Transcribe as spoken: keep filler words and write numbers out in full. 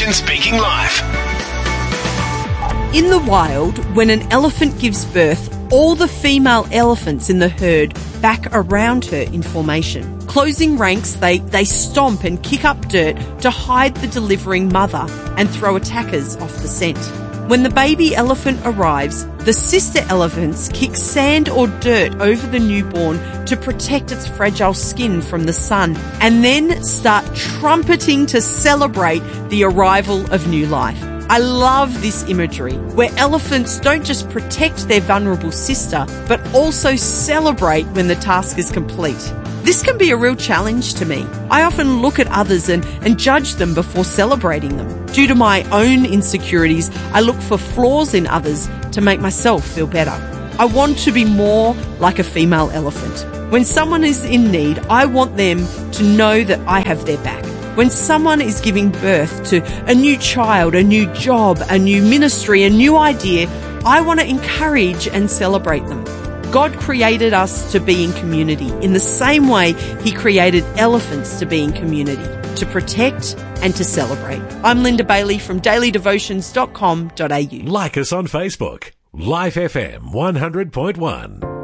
Devotion Speaking Live. In the wild, when an elephant gives birth, all the female elephants in the herd back around her in formation. Closing ranks, they, they stomp and kick up dirt to hide the delivering mother and throw attackers off the scent. When the baby elephant arrives, the sister elephants kick sand or dirt over the newborn to protect its fragile skin from the sun, and then start trumpeting to celebrate the arrival of new life. I love this imagery, where elephants don't just protect their vulnerable sister, but also celebrate when the task is complete. This can be a real challenge to me. I often look at others and, and judge them before celebrating them. Due to my own insecurities, I look for flaws in others to make myself feel better. I want to be more like a female elephant. When someone is in need, I want them to know that I have their back. When someone is giving birth to a new child, a new job, a new ministry, a new idea, I want to encourage and celebrate them. God created us to be in community in the same way He created elephants to be in community, to protect and to celebrate. I'm Linda Bailey from daily devotions dot com dot a u. Like us on Facebook. Life F M one hundred point one.